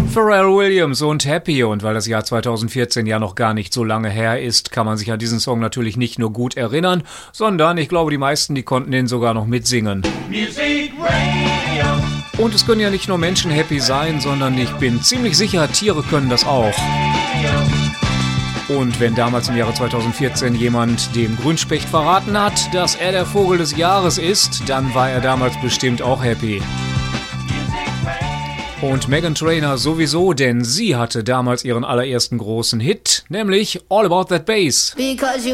Pharrell Williams und Happy, und weil das Jahr 2014 ja noch gar nicht so lange her ist, kann man sich an diesen Song natürlich nicht nur gut erinnern, sondern ich glaube, die meisten, die konnten den sogar noch mitsingen. Music Radio. Und es können ja nicht nur Menschen happy sein, sondern ich bin ziemlich sicher, Tiere können das auch. Und wenn damals im Jahre 2014 jemand dem Grünspecht verraten hat, dass er der Vogel des Jahres ist, dann war er damals bestimmt auch happy. Und Meghan Trainor sowieso, denn sie hatte damals ihren allerersten großen Hit, nämlich All About That Bass.